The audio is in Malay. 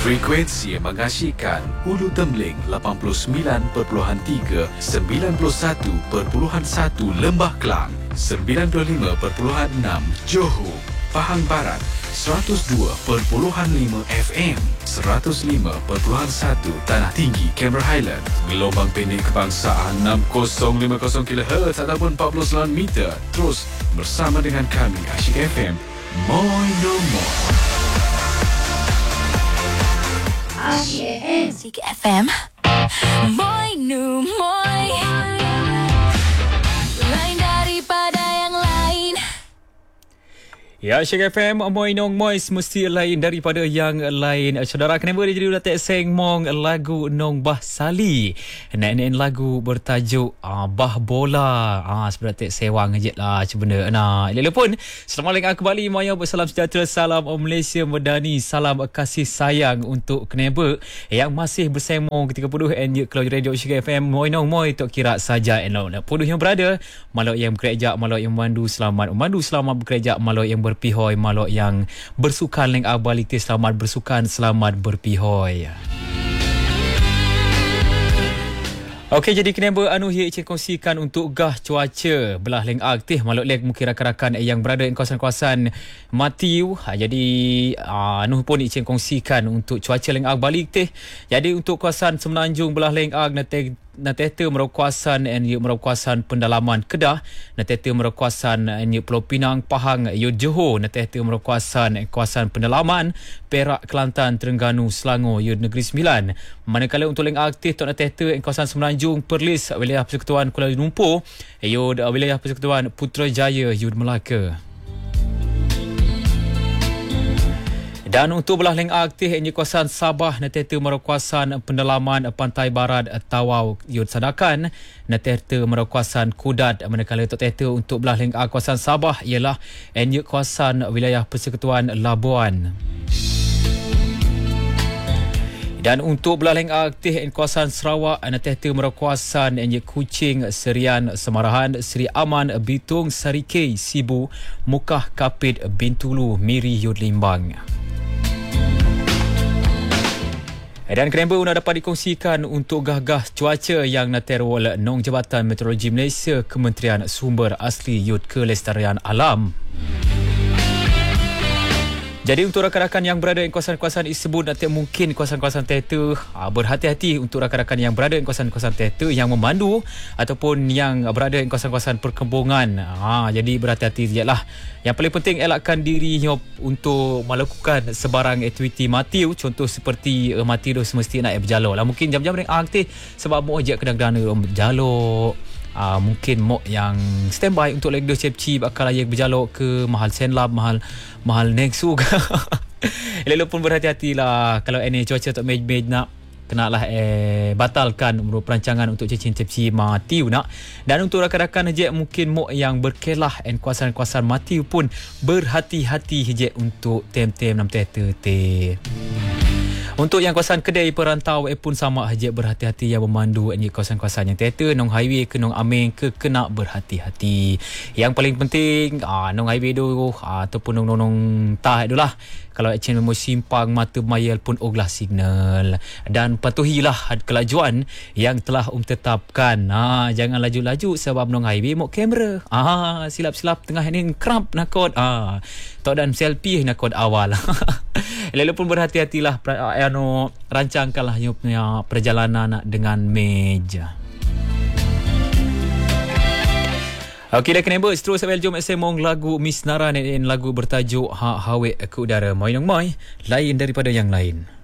Frekuensi yang mengasyikkan Hulu Temling 89.3, 91.1 Lembah Kelang, 95.6 Johor, Pahang Barat, 102.5 FM, 105.1 Tanah Tinggi, Cameron Highland, gelombang pendek kebangsaan 6050 kHz ataupun 49 meter. Terus bersama dengan kami Asyik FM, Moi No More. Asyik FM, Moi No Moi, lain daripada yang lain. Ya, Asyik FM, Moi Nong Moi, semesti lain daripada yang lain. Saudara, kenapa dia jadi udah seng mong lagu Nong Bah Sali. Naik lagu bertajuk Bah Bola. Sebenarnya sewang je lah sebenarnya. Elok pun, Assalamualaikum kembali. Maya bersalam sejahtera. Salam Malaysia Medani. Salam kasih sayang untuk kenapa yang masih bersemong ketika puduh and kalau radio Asyik FM, Moi Nong Moi tok kira saja elok. Puduh yang berada, malok yang bekerja, malok yang memandu selamat bekerja, malok yang berpihoi, malok yang bersukan leng abaliti selamat bersukan, selamat berpihoi. Okey, jadi kenapa anu hier Encik kongsikan untuk gah cuaca belah leng aktif malok leng mungkin rakan-rakan yang berada di kawasan-kawasan Matiu. Jadi anu pun Encik kongsikan untuk cuaca leng balik teh. Jadi untuk kawasan Semenanjung belah leng nateta merukawasan merukawasan pendalaman Kedah, nateta merukawasan Pulau Pinang, Pahang, Johor, nateta merukawasan kawasan pendalaman Perak, Kelantan, Terengganu, Selangor, Negeri Sembilan. Manakala untuk leng aktif tok nateta kawasan Semenanjung, Perlis, wilayah Persekutuan Kuala Lumpur, wilayah Persekutuan Putrajaya, Melaka. Dan untuk belah leng aktif di kawasan Sabah, nateta merukawasan pendalaman Pantai Barat Tawau, Sadakan, nateta merukawasan Kudat. Manakala nateta untuk belah leng kawasan Sabah ialah di kawasan wilayah Persekutuan Labuan. Dan untuk belah leng aktif di kawasan Sarawak, nateta merukawasan Kuching, Serian, Semarahan, Seri Aman, Bitung, Sarikei, Sibu, Mukah, Kapit, Bintulu, Miri, Limbang. Dan kenapa unda dapat dikongsikan untuk gagah cuaca yang naterol nong Jabatan Meteorologi Malaysia, Kementerian Sumber Asli Yud Kelestarian Alam. Jadi untuk rakan-rakan yang berada di kawasan-kawasan tersebut, nanti mungkin kawasan-kawasan tertentu berhati-hati untuk rakan-rakan yang berada di kawasan-kawasan tertentu yang memandu ataupun yang berada di kawasan-kawasan perkembangan. Jadi berhati-hati je lah. Yang paling penting elakkan diri untuk melakukan sebarang aktiviti matiu. Contoh seperti matiu semesti nak berjalur lah. Mungkin jam-jam yang aktif sebab mau je kedang-kedang berjalur. Mungkin mok yang standby untuk leg cepci bakal ayak berjalur ke mahal senlab, mahal nexu. Elok pun berhati-hatilah kalau ini cuaca tak mej nak kenalah batalkan perancangan untuk cepci matiu nak. Dan untuk rakan-rakan je mungkin mok yang berkelah dan kawasan-kawasan matiu pun berhati-hati je untuk tem-tem nam tete. Untuk yang kawasan kedai perantau pun sama saja berhati-hati yang memandu di kawasan-kawasan yang tereta nong highway ke nong ameng ke kena berhati-hati. Yang paling penting nong highway tu ataupun nong tah itulah kalau action memo simpang mata mayal pun oglah signal dan patuhilah kelajuan yang telah tetapkan. Jangan laju-laju sebab nong highway mau kamera. Silap-silap tengah ni kramp nakot. Tok dan selfie nakot awal. Lalu pun berhati-hatilah rancangkanlah punya perjalanan dengan meja. Okey, dah kena terus sampai jom semong lagu Miss Nara dan lagu bertajuk Hak Hawek ke Udara. Moi Nong Moi, lain daripada yang lain.